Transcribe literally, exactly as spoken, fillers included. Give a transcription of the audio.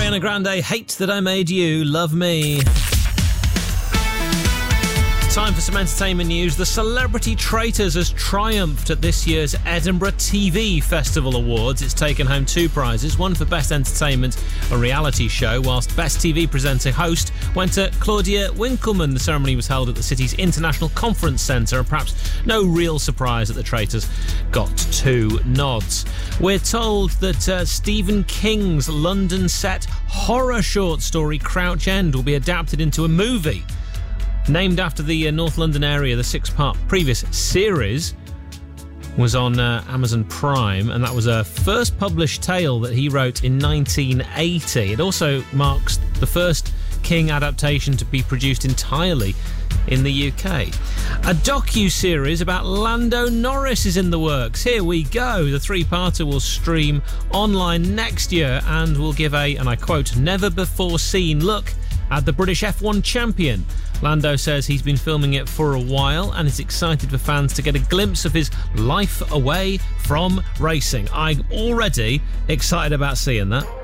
Ariana Grande, Hate That I Made You, Love Me. Time for some entertainment news. The Celebrity Traitors has triumphed at this year's Edinburgh T V Festival Awards. It's taken home two prizes, one for Best Entertainment, a reality show, whilst Best T V Presenter host went to Claudia Winkleman. The ceremony was held at the city's International Conference Centre, and perhaps no real surprise that the Traitors got two nods. We're told that uh, Stephen King's London set horror short story Crouch End will be adapted into a movie. Named after the uh, North London area, the six-part previous series was on uh, Amazon Prime, and that was a first published tale that he wrote in nineteen eighty. It also marks the first King adaptation to be produced entirely in the U K. A docu-series about Lando Norris is in the works. Here we go. The three-parter will stream online next year and will give a, and I quote, never-before-seen look at the British F one champion. Lando says he's been filming it for a while and is excited for fans to get a glimpse of his life away from racing. I'm already excited about seeing that.